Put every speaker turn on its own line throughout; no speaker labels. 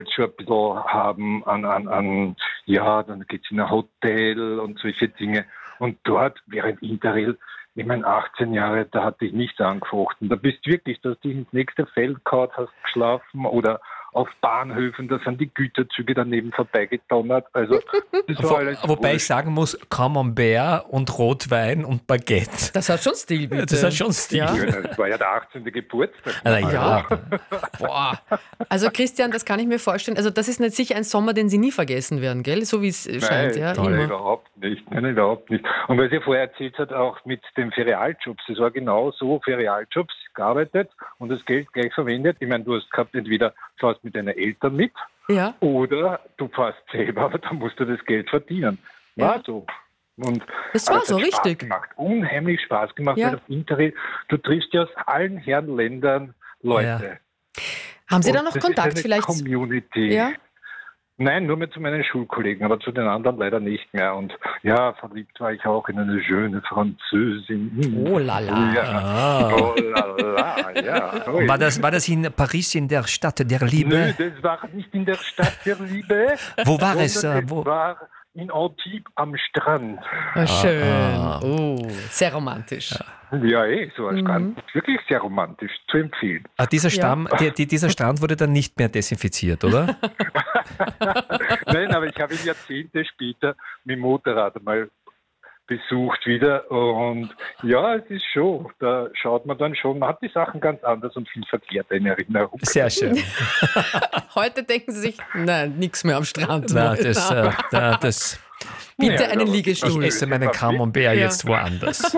schon ein bisschen haben dann geht's in ein Hotel und solche Dinge. Und dort, während Interrail, ich meine 18 Jahre, da hatte ich nichts angefochten. Da bist du wirklich, dass du ins nächste Feld gehauen hast, geschlafen oder auf Bahnhöfen, da sind die Güterzüge daneben vorbeigedonnert. Also das war alles
Wobei ich sagen muss, Camembert und Rotwein und Baguette.
Das hat schon Stil, bitte.
Das hat schon Stil.
Ja.
Ja, das war ja der 18. Geburtstag.
Ja.
Boah. Also Christian, das kann ich mir vorstellen. Also das ist nicht sicher ein Sommer, den Sie nie vergessen werden, gell? So wie es scheint. Ja,
Nein,
immer.
überhaupt nicht. Nein, überhaupt nicht. Und was ihr vorher erzählt hat, auch mit den Ferialjobs, das war genau so, Ferialjobs gearbeitet und das Geld gleich verwendet. Ich meine, du hast gehabt, entweder fährst mit deinen Eltern mit
Ja.
oder du fährst selber, aber dann musst du das Geld verdienen. War so. Und
Das war
aber es
so,
hat Spaß
richtig.
gemacht, unheimlich Spaß gemacht,
Ja.
weil auf Interrail, du triffst ja aus allen Herrenländern Leute.
Haben Sie da
Und
noch
das
Kontakt
ist eine
vielleicht?
Community.
Ja.
Nein, nur mehr zu meinen Schulkollegen, aber zu den anderen leider nicht mehr. Und ja, verliebt war ich auch in eine schöne Französin.
Oh la la.
Ja. Oh la la, ja.
Und war das in Paris, in der Stadt der
Nö,
Liebe?
das war nicht in der Stadt der Liebe.
Wo war es?
sondern
Wo?
Es war in Antibes am Strand.
Ah, schön. Oh, sehr romantisch.
Ja, so ein Strand. Wirklich sehr romantisch, zu empfehlen.
Dieser Strand wurde dann nicht mehr desinfiziert, oder?
Nein, aber ich habe ihn Jahrzehnte später mit dem Motorrad mal besucht wieder und ja, es ist schon, da schaut man dann schon, man hat die Sachen ganz anders und viel verkehrter in Erinnerung.
Sehr schön.
Heute denken Sie sich, nein, nichts mehr am Strand.
Na, das
Bitte
Ja,
einen
aber-
Liegestuhl.
ich esse meinen Camembert
Ja.
jetzt woanders.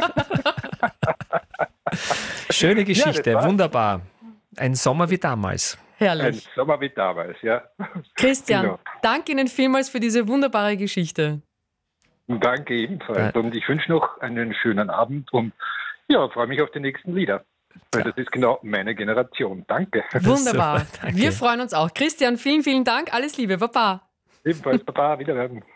Schöne Geschichte,
das war's.
wunderbar. Ein Sommer wie damals.
Ein
Herrlich.
Sommer wie damals, ja.
Christian,
Genau.
danke Ihnen vielmals für diese wunderbare Geschichte.
Und danke ebenfalls. Und ich wünsche noch einen schönen Abend und ja, freue mich auf die nächsten Lieder. Weil das ist genau meine Generation. Danke.
Wunderbar.
Super, danke.
Wir freuen uns auch. Christian, vielen, vielen Dank. Alles Liebe. Baba.
Ebenfalls, Papa, wiederhören.